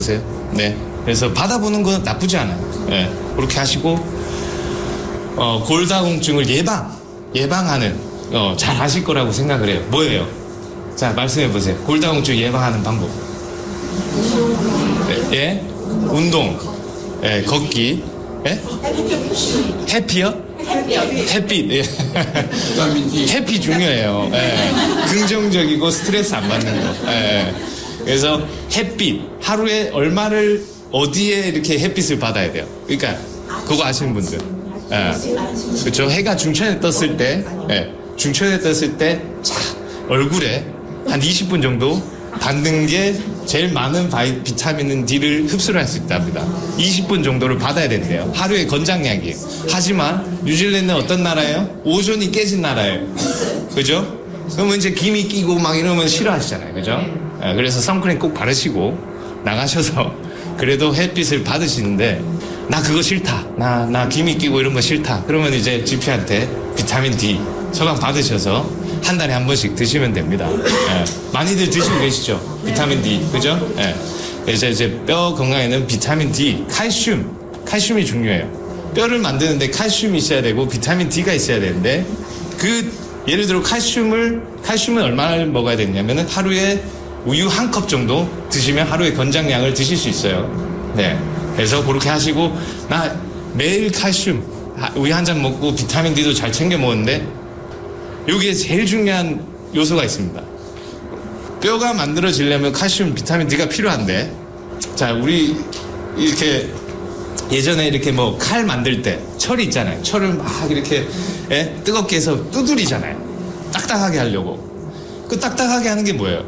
네. 그래서 받아보는 건 나쁘지 않아요. 네. 그렇게 하시고, 골다공증을 예방하는, 잘 아실 거라고 생각을 해요. 뭐예요? 자, 말씀해 보세요. 골다공증 예방하는 방법. 네. 예? 운동. 예, 걷기. 예? 해피요? 햇빛. 예. 해피 중요해요. 예. 긍정적이고 스트레스 안 받는 거. 예. 그래서 햇빛. 하루에 얼마를 어디에 이렇게 햇빛을 받아야 돼요? 그러니까 그거 아시는 분들. 예. 그렇죠. 해가 중천에 떴을 때, 예. 중천에 떴을 때, 얼굴에 한 20분 정도 받는 게 제일 많은 비타민 D를 흡수를 할 수 있답니다. 20분 정도를 받아야 된대요. 하루에 권장량이에요. 하지만 뉴질랜드는 어떤 나라예요? 오존이 깨진 나라예요. 그죠? 그러면 이제 김이 끼고 막 이러면 싫어하시잖아요. 그죠? 그래서 선크림 꼭 바르시고 나가셔서 그래도 햇빛을 받으시는데, 나 그거 싫다. 나 김이 끼고 이런 거 싫다. 그러면 이제 GP한테 비타민 D 처방 받으셔서 한 달에 한 번씩 드시면 됩니다. 예. 많이들 드시고 계시죠? 비타민 D. 그죠? 예. 그래서 이제 뼈 건강에는 비타민 D, 칼슘이 중요해요. 뼈를 만드는데 칼슘이 있어야 되고 비타민 D가 있어야 되는데, 예를 들어 칼슘은 얼마나 먹어야 되냐면은 하루에 우유 한 컵 정도 드시면 하루에 권장량을 드실 수 있어요. 네. 그래서 그렇게 하시고, 나 매일 칼슘, 우유 한 잔 먹고 비타민 D도 잘 챙겨 먹는데, 여기에 제일 중요한 요소가 있습니다. 뼈가 만들어지려면 칼슘, 비타민 D가 필요한데, 자, 우리 이렇게 예전에 이렇게 뭐 칼 만들 때 철이 있잖아요. 철을 막 이렇게 뜨겁게 해서 두드리잖아요. 딱딱하게 하려고. 그 딱딱하게 하는 게 뭐예요?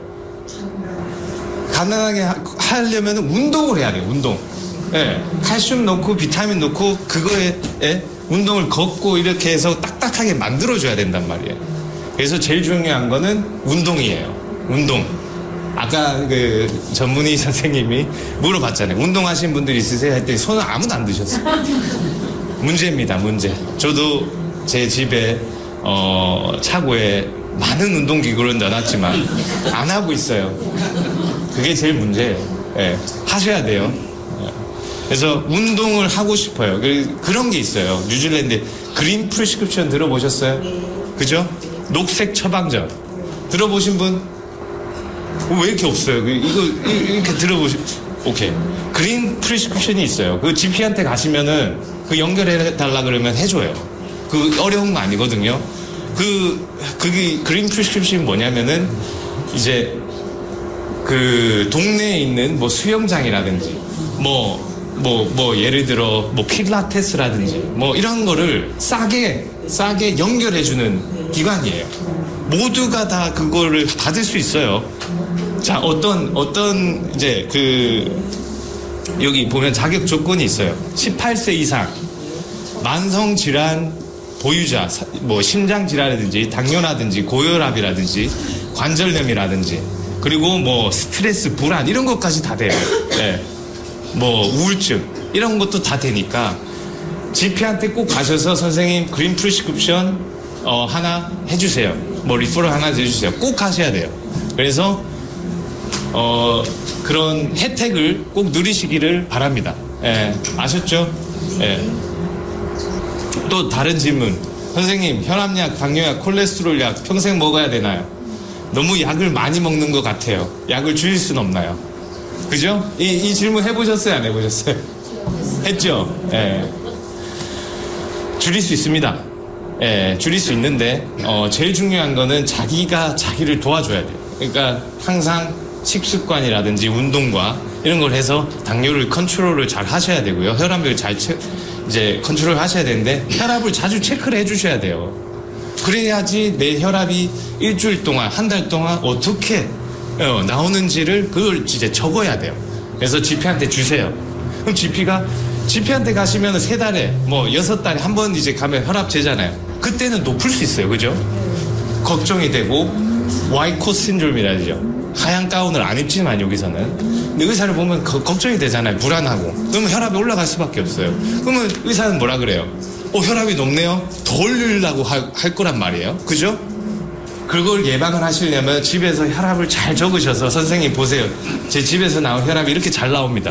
가능하게 하려면 운동을 해야 돼요. 운동. 칼슘 넣고 비타민 넣고 그거에 운동을 걷고 이렇게 해서 딱딱하게 만들어줘야 된단 말이에요. 그래서 제일 중요한 거는 운동이에요. 운동. 아까 그 전문의 선생님이 물어봤잖아요. 운동하신 분들 있으세요? 했더니 손을 아무도 안 드셨어요. 문제입니다. 문제. 저도 제 집에 차고에 많은 운동기구를 넣어놨지만 안 하고 있어요. 그게 제일 문제예요. 하셔야 돼요. 그래서 운동을 하고 싶어요. 그런 게 있어요. 뉴질랜드 그린 프리스크립션 들어보셨어요? 그죠? 녹색 처방전 들어보신 분? 왜 이렇게 없어요? 이거 이렇게 오케이. 그린 프리스크립션이 있어요. 그 GP한테 가시면은 그 연결해 달라 그러면 해줘요. 그 어려운 거 아니거든요. 그게 그린 프리스크립션이 뭐냐면은 이제 그 동네에 있는 뭐 수영장이라든지 예를 들어 필라테스라든지 이런 거를 싸게 연결해주는 기관이에요. 모두가 다 그거를 받을 수 있어요. 자, 어떤 이제 여기 보면 자격 조건이 있어요. 18세 이상 만성 질환 보유자, 심장 질환이라든지 당뇨라든지 고혈압이라든지 관절염이라든지, 그리고 스트레스, 불안 이런 것까지 다 돼요. 우울증 이런 것도 다 되니까 GP한테 꼭 가셔서 선생님 그린 프리스크립션 하나 해주세요. 리퍼럴 하나 해주세요. 꼭 하셔야 돼요. 그래서 그런 혜택을 꼭 누리시기를 바랍니다. 아셨죠? 또 다른 질문. 선생님, 혈압약, 당뇨약, 콜레스테롤약 평생 먹어야 되나요? 너무 약을 많이 먹는 것 같아요. 약을 줄일 수는 없나요? 그죠? 이 질문 해보셨어요? 안 해보셨어요? 했죠? 줄일 수 있습니다. 줄일 수 있는데, 제일 중요한 거는 자기가 자기를 도와줘야 돼요. 그러니까 항상 식습관이라든지 운동과 이런 걸 해서 당뇨를 컨트롤을 잘 하셔야 되고요. 혈압을 잘 컨트롤 하셔야 되는데, 혈압을 자주 체크를 해주셔야 돼요. 그래야지 내 혈압이 일주일 동안, 한 달 동안 어떻게 나오는지를 그걸 이제 적어야 돼요. 그래서 GP한테 주세요. 그럼 GP한테 가시면 3달에 6달에 한 번 이제 가면 혈압 재잖아요. 그때는 높을 수 있어요. 그죠? 걱정이 되고, 와이코트 신드롬이라죠. 하얀 가운을 안 입지만 여기서는. 근데 의사를 보면 걱정이 되잖아요. 불안하고. 그러면 혈압이 올라갈 수밖에 없어요. 그러면 의사는 뭐라 그래요? 혈압이 높네요? 더 올리려고 할 거란 말이에요. 그죠? 그걸 예방을 하시려면 집에서 혈압을 잘 적으셔서 선생님 보세요. 제 집에서 나온 혈압이 이렇게 잘 나옵니다.